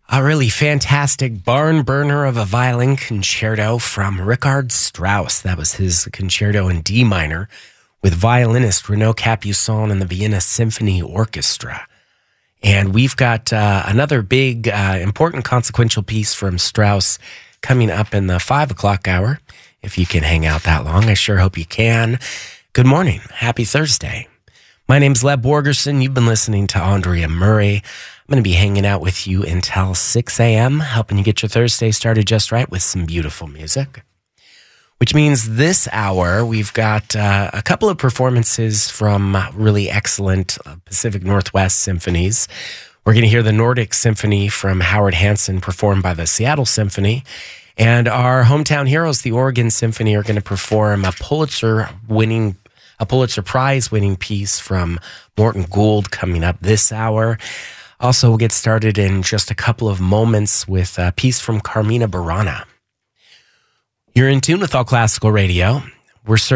A really fantastic barn burner of a violin concerto from Richard Strauss. That was his concerto in D minor with violinist Renaud Capuçon and the Vienna Symphony Orchestra. And we've got another big, important, consequential piece from Strauss coming up in the 5 o'clock hour. If you can hang out that long, I sure hope you can. Good morning. Happy Thursday. My name's Leb Borgerson. You've been listening to Andrea Murray. I'm going to be hanging out with you until 6 a.m., helping you get your Thursday started just right with some beautiful music. Which means this hour, we've got a couple of performances from really excellent Pacific Northwest symphonies. We're going to hear the Nordic Symphony from Howard Hansen performed by the Seattle Symphony. And our hometown heroes, the Oregon Symphony, are going to perform a Pulitzer Prize winning piece from Morton Gould coming up this hour. Also, we'll get started in just a couple of moments with a piece from Carmina Burana. You're in tune with All Classical Radio. We're